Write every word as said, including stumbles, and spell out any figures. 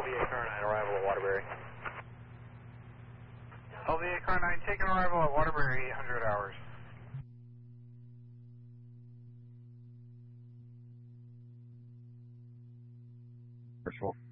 L V A car nine, arrival at Waterbury. L V A car nine, taking arrival at Waterbury, eight hundred hours. Virtual.